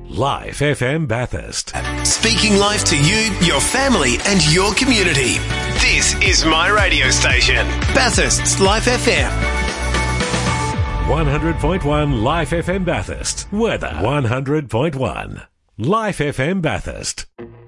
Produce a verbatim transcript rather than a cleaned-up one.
Life F M Bathurst. Speaking life to you, your family and your community. This is my radio station, Bathurst's Life F M. one hundred point one Life F M Bathurst. Weather one hundred point one. Life F M Bathurst.